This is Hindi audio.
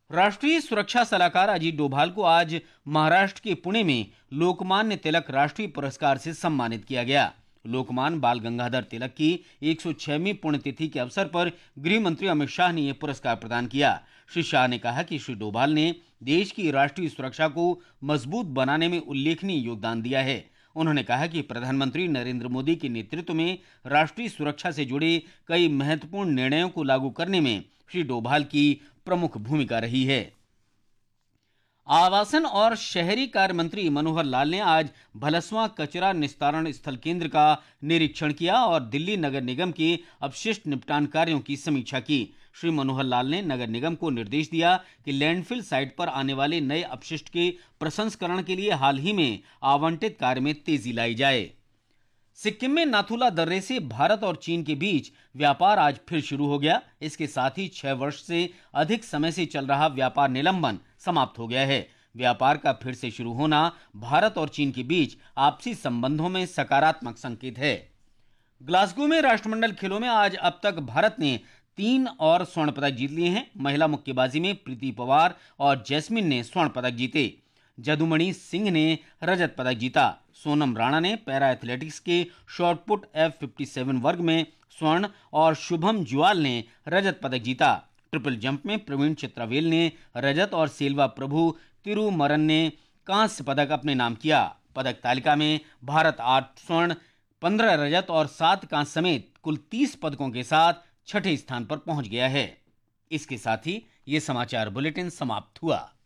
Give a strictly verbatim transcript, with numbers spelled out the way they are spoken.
राष्ट्रीय सुरक्षा सलाहकार अजीत डोभाल को आज महाराष्ट्र के पुणे में लोकमान्य तिलक राष्ट्रीय पुरस्कार से सम्मानित किया गया। लोकमान्य बाल गंगाधर तिलक की एक सौ छहवीं पुण्यतिथि के अवसर पर गृह मंत्री अमित शाह ने यह पुरस्कार प्रदान किया। श्री शाह ने कहा कि श्री डोभाल ने देश की राष्ट्रीय सुरक्षा को मजबूत बनाने में उल्लेखनीय योगदान दिया है। उन्होंने कहा कि प्रधानमंत्री नरेंद्र मोदी के नेतृत्व में राष्ट्रीय सुरक्षा से जुड़े कई महत्वपूर्ण निर्णयों को लागू करने में श्री डोभाल की प्रमुख भूमिका रही है। आवासन और शहरी कार्य मंत्री मनोहर लाल ने आज भलसवां कचरा निस्तारण स्थल केंद्र का निरीक्षण किया और दिल्ली नगर निगम के अपशिष्ट निपटान कार्यों की समीक्षा की। श्री मनोहर लाल ने नगर निगम को निर्देश दिया कि लैंडफिल साइट पर आने वाले नए अपशिष्ट के प्रसंस्करण के लिए हाल ही में आवंटित कार्य में तेजी लाई जाए। सिक्किम में नाथुला दर्रे से भारत और चीन के बीच व्यापार आज फिर शुरू हो गया। इसके साथ ही छह वर्ष से अधिक समय से चल रहा व्यापार निलंबन समाप्त हो गया है। व्यापार का फिर से शुरू होना भारत और चीन के बीच आपसी संबंधों में सकारात्मक संकेत है। ग्लासगो में राष्ट्रमंडल खेलों में आज अब तक भारत ने तीन और स्वर्ण पदक जीत लिए हैं। महिला मुक्केबाजी में प्रीति पवार और जैस्मिन ने स्वर्ण पदक जीते। जदुमणि सिंह ने रजत पदक जीता। सोनम राणा ने पैरा एथलेटिक्स के शॉटपुट एफ सत्तावन वर्ग में स्वर्ण और शुभम जुआल ने रजत पदक जीता। ट्रिपल जंप में प्रवीण चित्रावेल ने रजत और सेल्वा प्रभु तिरुमरन ने कांस्य पदक अपने नाम किया। पदक तालिका में भारत आठ स्वर्ण, पंद्रह रजत और सात कांस्य समेत कुल तीस पदकों के साथ छठे स्थान पर पहुंच गया है। इसके साथ ही ये समाचार बुलेटिन समाप्त हुआ।